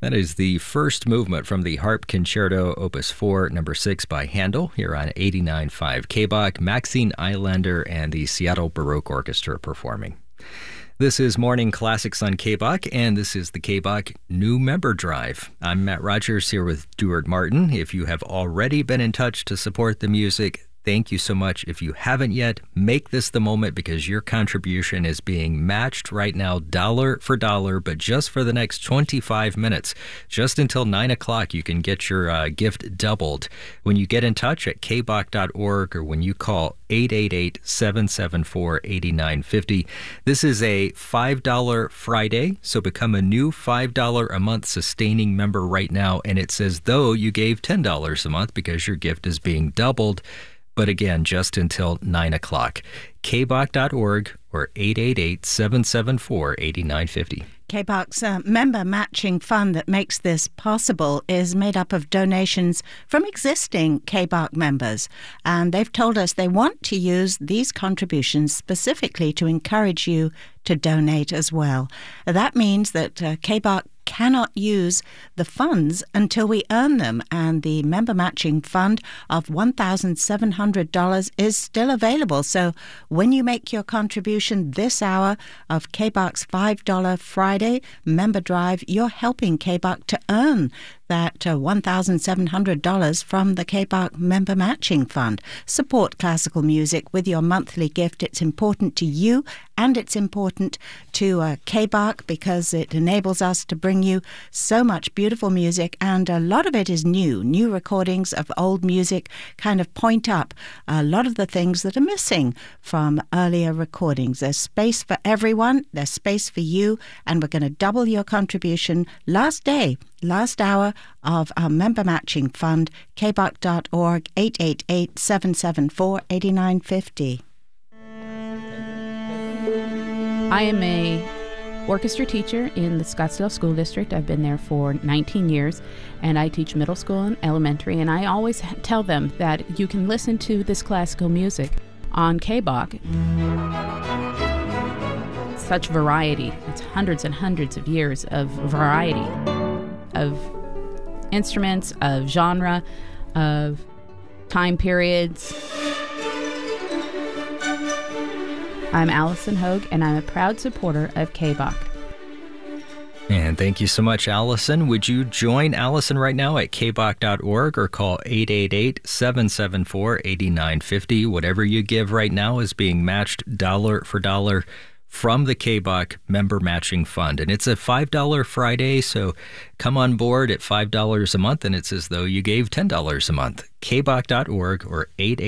That is the first movement from the Harp Concerto Opus 4, number 6 by Handel, here on 89.5 KBOK, Maxine Eilander and the Seattle Baroque Orchestra performing. This is Morning Classics on KBOK, and this is the KBOK New Member Drive. I'm Matt Rogers here with Stuart Martin. If you have already been in touch to support the music, thank you so much. If you haven't yet, make this the moment because your contribution is being matched right now, dollar for dollar, but just for the next 25 minutes. Just until 9 o'clock, you can get your gift doubled. When you get in touch at kbok.org or when you call 888-774-8950. This is a $5 Friday, so become a new $5 a month sustaining member right now, and it's as though you gave $10 a month because your gift is being doubled. But again, just until 9 o'clock. kbok.org or 888-774-8950. KBOK's member matching fund that makes this possible is made up of donations from existing KBOK members. And they've told us they want to use these contributions specifically to encourage you to donate as well. That means that KBOK cannot use the funds until we earn them, and the member matching fund of $1,700 is still available. So when you make your contribution this hour of KBOK's $5 Friday member drive, you're helping KBOK to earn that $1,700 from the KBOK member matching fund. Support classical music with your monthly gift. It's important to you and it's important to KBOK because it enables us to bring you so much beautiful music, and a lot of it is new recordings of old music kind of point up a lot of the things that are missing from earlier recordings. There's space for everyone, there's space for you, and we're going to double your contribution last hour of our member matching fund, kbok.org, 888-774-8950. I am a orchestra teacher in the Scottsdale School District. I've been there for 19 years, and I teach middle school and elementary, and I always tell them that you can listen to this classical music on KBOK. Such variety. It's hundreds and hundreds of years of variety of instruments, of genre, of time periods. I'm Allison Hogue, and I'm a proud supporter of KBOK. And thank you so much, Allison. Would you join Allison right now at kbok.org or call 888-774-8950? Whatever you give right now is being matched dollar for dollar from the KBOK Member Matching Fund. And it's a $5 Friday, so come on board at $5 a month, and it's as though you gave $10 a month. kbok.org or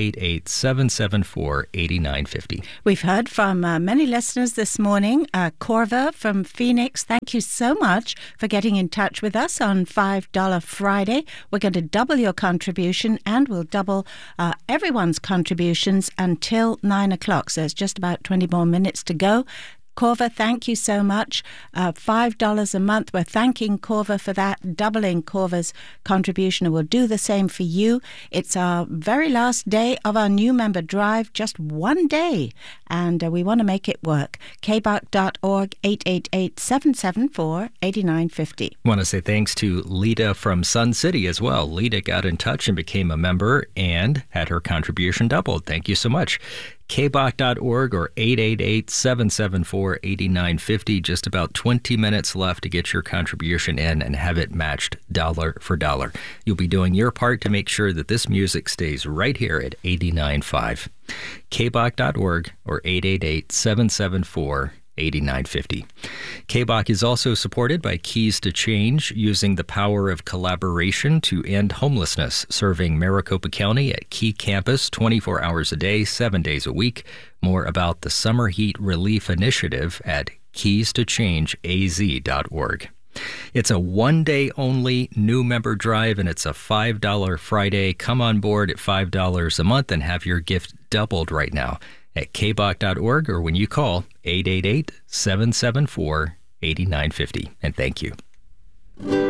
888-774-8950. We've heard from many listeners this morning. Corva from Phoenix, thank you so much for getting in touch with us on $5 Friday. We're going to double your contribution, and we'll double everyone's contributions until 9 o'clock. So it's just about 20 more minutes to go. Corva, thank you so much. $5 a month. We're thanking Corva for that, doubling Corva's contribution, and we'll do the same for you. It's our very last day of our new member drive, just one day, and we want to make it work. kbok.org, 888-774-8950. I want to say thanks to Lita from Sun City as well. Lita got in touch and became a member and had her contribution doubled. Thank you so much. kbok.org or 888-774-8950. Just about 20 minutes left to get your contribution in and have it matched dollar for dollar. You'll be doing your part to make sure that this music stays right here at 89.5. kbok.org or 888-774-8950. 8950. KBOK is also supported by Keys to Change, using the power of collaboration to end homelessness, serving Maricopa County at Key Campus 24 hours a day, 7 days a week. More about the Summer Heat Relief Initiative at keystochangeaz.org. It's a one-day only new member drive, and it's a $5 Friday. Come on board at $5 a month and have your gift doubled right now at kbok.org or when you call 888-774-8950. And thank you.